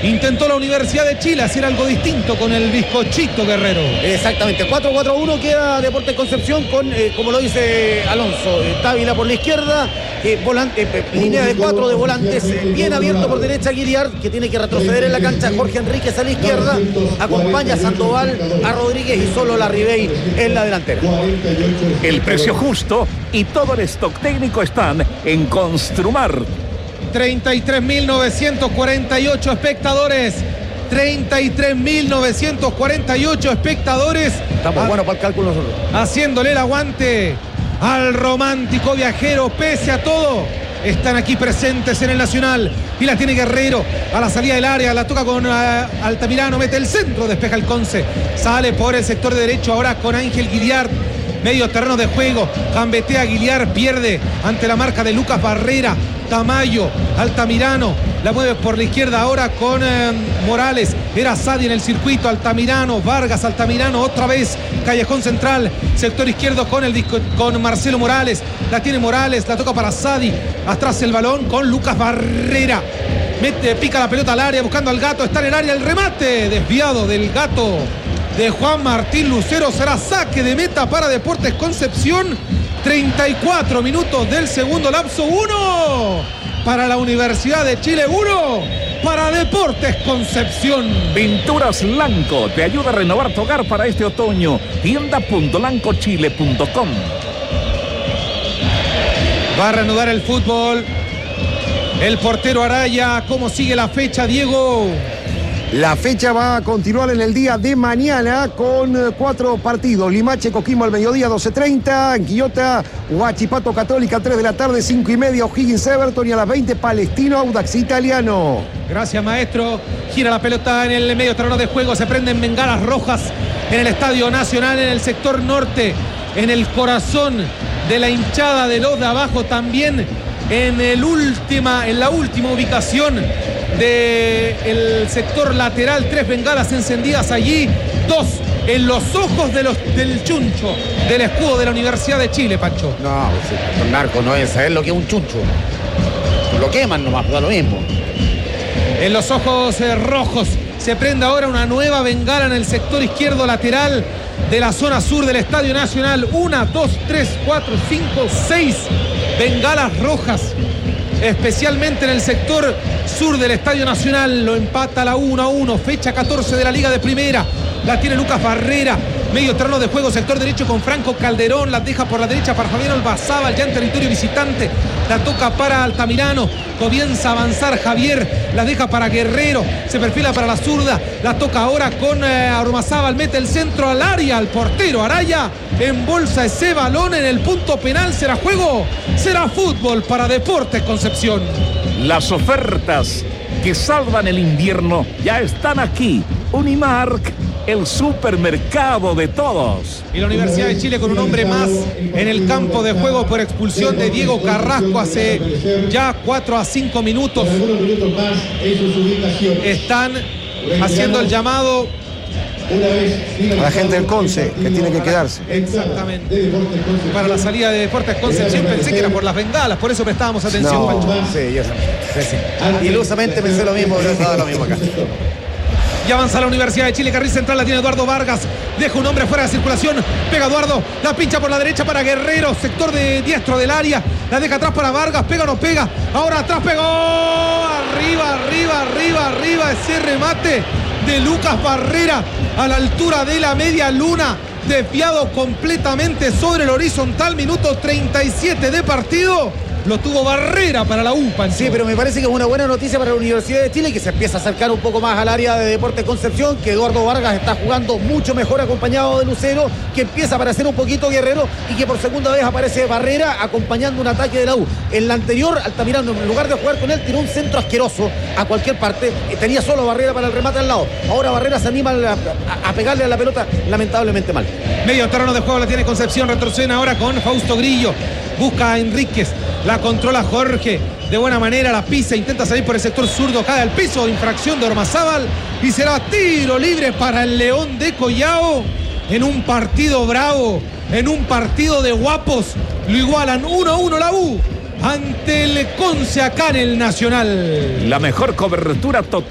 Intentó la Universidad de Chile hacer algo distinto con el bizcochito Guerrero. Exactamente, 4-4-1 queda Deportes Concepción con, como lo dice Alonso, Dávila por la izquierda, línea de 4 de volantes, bien abierto por derecha Guiliar, que tiene que retroceder en la cancha, Jorge Enríquez a la izquierda, acompaña a Sandoval, a Rodríguez y solo Larribey en la delantera. El precio justo y todo el stock técnico están en Construmar. 33.948 espectadores. 33.948 espectadores. Estamos buenos para el cálculo nosotros. Haciéndole el aguante al romántico viajero, pese a todo. Están aquí presentes en el Nacional. Y la tiene Guerrero a la salida del área. La toca con Altamirano. Mete el centro. Despeja el Conce. Sale por el sector derecho ahora con Ángel Guiliar. Medio terreno de juego. Gambetea Guiliar. Pierde ante la marca de Lucas Barrera. Tamayo. Altamirano. La mueve por la izquierda ahora con Morales. Era Sadi en el circuito. Altamirano. Vargas. Altamirano. Otra vez. Callejón central. Sector izquierdo con Marcelo Morales. La tiene Morales. La toca para Sadi. Atrás el balón con Lucas Barrera. Pica la pelota al área buscando al Gato. Está en el área el remate. Desviado del Gato de Juan Martín Lucero. Será saque de meta para Deportes Concepción. 34 minutos del segundo lapso. 1 para la Universidad de Chile, 1 para Deportes Concepción. Pinturas Lanco te ayuda a renovar tu hogar para este otoño. Tienda.lancochile.com. Va a reanudar el fútbol el portero Araya. ¿Cómo sigue la fecha, Diego? La fecha va a continuar en el día de mañana con 4 partidos. Limache, Coquimbo al mediodía, 12:30. En Quillota, Huachipato Católica, 3 de la tarde, 5:30. O'Higgins Everton y a las 20, Palestino Audax Italiano. Gracias, maestro. Gira la pelota en el medio terreno de juego. Se prenden bengalas rojas en el Estadio Nacional, en el sector norte, en el corazón de la hinchada de los de abajo. También en la última ubicación del sector lateral, 3 bengalas encendidas allí, 2 en los ojos del chuncho del escudo de la Universidad de Chile, Pancho. No, los narcos no deben saber lo que es un chuncho. Lo queman nomás, da lo mismo. En los ojos rojos se prende ahora una nueva bengala en el sector izquierdo lateral de la zona sur del Estadio Nacional. 1, 2, 3, 4, 5, 6 bengalas rojas, especialmente en el sector sur del Estadio Nacional. Lo empata la 1-1, fecha 14 de la Liga de Primera. La tiene Lucas Barrera, medio terreno de juego, sector derecho con Franco Calderón. La deja por la derecha para Fabián Olbazábal, ya en territorio visitante. La toca para Altamirano, comienza a avanzar Javier, la deja para Guerrero, se perfila para la zurda. La toca ahora con Olbazábal, mete el centro al área, al portero Araya embolsa ese balón en el punto penal. Será juego, será fútbol para Deportes Concepción. Las ofertas que salvan el invierno ya están aquí. Unimark, el supermercado de todos. Y la Universidad de Chile con un hombre más en el campo de juego por expulsión de Diego Carrasco hace ya 4 a 5 minutos. Están haciendo el llamado a la gente del Conce, que tiene que quedarse. Exactamente. Para la salida de Deportes Concepción. Pensé que era por las bengalas, por eso prestábamos atención, No. Pancho. Sí, yo sí. Ilusamente pensé lo mismo, pero estaba lo mismo acá. Y avanza la Universidad de Chile. Carril central la tiene Eduardo Vargas. Deja un hombre fuera de circulación. Pega Eduardo. La pincha por la derecha para Guerrero. Sector de diestro del área. La deja atrás para Vargas. Pega o no pega. Ahora atrás pegó. Arriba. Ese remate de Lucas Barrera a la altura de la media luna. Desviado completamente sobre el horizontal. Minuto 37 de partido. Lo tuvo Barrera para la UPA. Sí, pero me parece que es una buena noticia para la Universidad de Chile, que se empieza a acercar un poco más al área de Deportes Concepción, que Eduardo Vargas está jugando mucho mejor acompañado de Lucero, que empieza a aparecer un poquito Guerrero y que por segunda vez aparece Barrera acompañando un ataque de la U. En la anterior, Altamirano, en lugar de jugar con él, tiró un centro asqueroso a cualquier parte. Tenía solo Barrera para el remate al lado. Ahora Barrera se anima a pegarle a la pelota, lamentablemente mal. Medio terreno de juego la tiene Concepción. Retrocede ahora con Fausto Grillo. Busca a Enríquez. La controla Jorge. De buena manera la pisa. Intenta salir por el sector zurdo. Cae al piso. Infracción de Ormazábal. Y será tiro libre para el León de Collao. En un partido bravo. En un partido de guapos. Lo igualan 1-1 la U ante el Conce acá en el Nacional. La mejor cobertura total